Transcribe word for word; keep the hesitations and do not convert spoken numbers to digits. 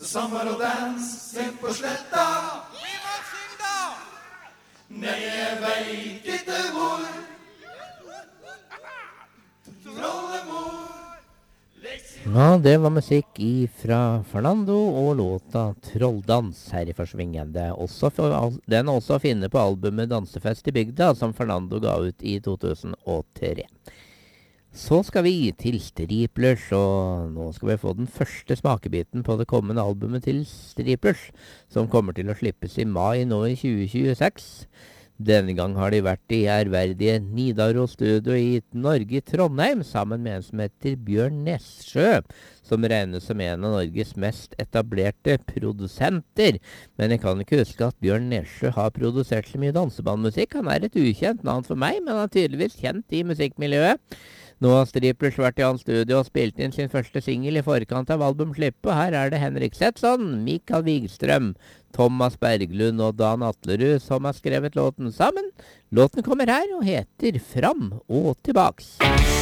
Sommer og dans, sent på sletta. Vi må synge da! Nei, jeg vet ikke hvor. Trollemor. Ja, det var musikk fra Fernando og låta Trolldans her i Forsvingende. Også for, al- den er også å finne på albumet Dansefest i bygda, som Fernando ga ut i to tusen og tre. Så skal vi til Striplers, og nå skal vi få den første smakebiten på det kommende albumet til Striplers, som kommer til å slippes i mai nå i tjue tjueseks. Denne gang har de vært i ærverdige Nidaros Studio i Norge i Trondheim, sammen med en som heter Bjørn Nessjø, som regnes som en av Norges mest etablerte produsenter. Men jeg kan ikke huske at Bjørn Nessjø har produsert så mye dansebandmusikk. Han er et ukjent navn for meg, men han er tydeligvis kjent i musikkmiljøet. Nå har Striplers vært i hans studio og spilt inn sin første single i forkant av albumslippet, og her er det Henrik Setsson, Mikael Wigstrøm, Thomas Berglund og Dan Atlerud som har skrevet låten sammen. Låten kommer her og heter Fram og tilbaks.